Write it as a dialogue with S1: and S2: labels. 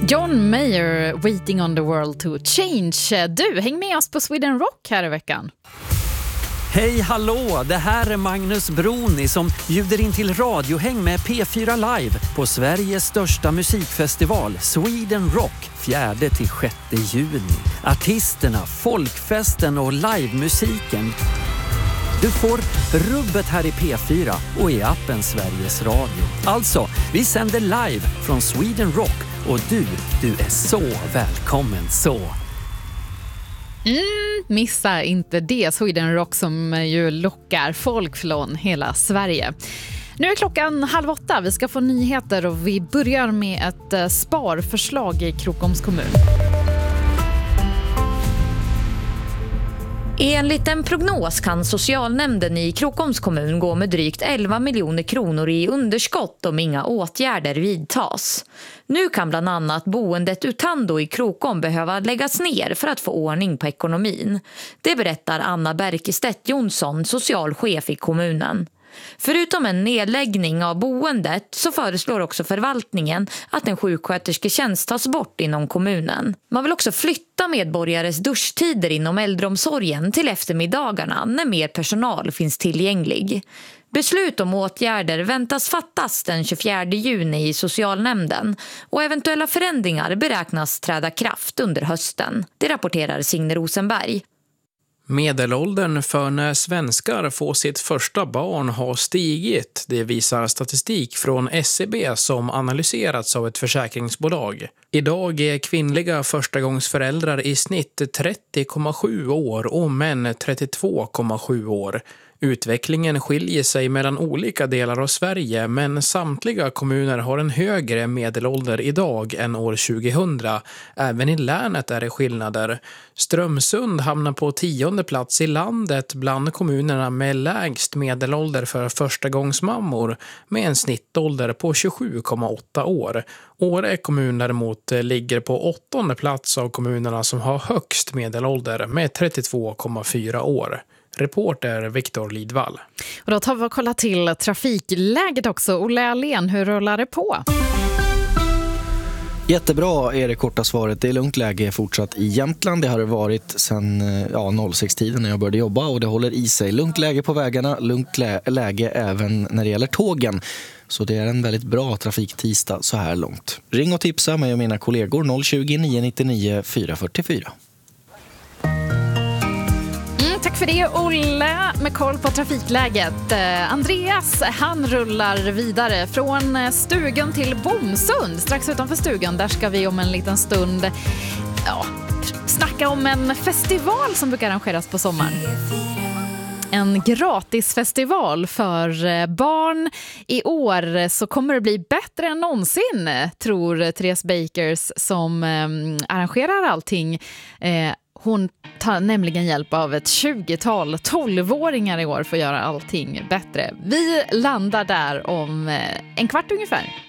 S1: John Mayer, Waiting on the World to Change. Du, häng med oss på Sweden Rock här i veckan.
S2: Hej, hallå! Det här är Magnus Broni som bjuder in till radiohäng med P4 Live på Sveriges största musikfestival Sweden Rock 4-6 juni. Artisterna, folkfesten och livemusiken. Du får rubbet här i P4 och i appen Sveriges Radio. Alltså, vi sänder live från Sweden Rock och du är så välkommen så.
S1: Missa inte det, Sweden Rock som ju lockar folk från hela Sverige. Nu är klockan 7:30, vi ska få nyheter och vi börjar med ett sparförslag i Krokoms kommun.
S3: Enligt en prognos kan socialnämnden i Krokoms kommun gå med drygt 11 miljoner kronor i underskott om inga åtgärder vidtas. Nu kan bland annat boendet Utando i Krokom behöva läggas ner för att få ordning på ekonomin. Det berättar Anna Berkestedt Jonsson, socialchef i kommunen. Förutom en nedläggning av boendet så föreslår också förvaltningen att en sjukskötersketjänst tas bort inom kommunen. Man vill också flytta medborgares duschtider inom äldreomsorgen till eftermiddagarna när mer personal finns tillgänglig. Beslut om åtgärder väntas fattas den 24 juni i socialnämnden och eventuella förändringar beräknas träda kraft under hösten. Det rapporterar Signe Rosenberg.
S4: Medelåldern för när svenskar får sitt första barn har stigit. Det visar statistik från SCB som analyserats av ett försäkringsbolag. Idag är kvinnliga förstagångsföräldrar i snitt 30,7 år och män 32,7 år. Utvecklingen skiljer sig mellan olika delar av Sverige, men samtliga kommuner har en högre medelålder idag än år 2000. Även i länet är det skillnader. Strömsund hamnar på 10:e plats i landet bland kommunerna med lägst medelålder för förstagångsmammor med en snittålder på 27,8 år. Åre kommun däremot ligger på 8:e plats av kommunerna som har högst medelålder med 32,4 år. Reporter Viktor Lidvall.
S1: Och då tar vi och kollar till trafikläget också. Olle Alén, hur rullar det på?
S5: Jättebra är det korta svaret. Det är lugnt läge fortsatt i Jämtland. Det har det varit sedan 06-tiden när jag började jobba och det håller i sig. Lugnt läge på vägarna, lugnt läge även när det gäller tågen. Så det är en väldigt bra trafiktisdag så här långt. Ring och tipsa mig och mina kollegor 020 999 444.
S1: Tack för det, Olle, med koll på trafikläget. Andreas, han rullar vidare från stugan till Bomsund. Strax utanför stugan, där ska vi om en liten stund snacka om en festival som brukar arrangeras på sommaren. En gratisfestival för barn. I år så kommer det bli bättre än någonsin, tror Therese Bakers som arrangerar allting. Hon tar nämligen hjälp av ett 20-tal 12-åringar i år för att göra allting bättre. Vi landar där om en kvart ungefär.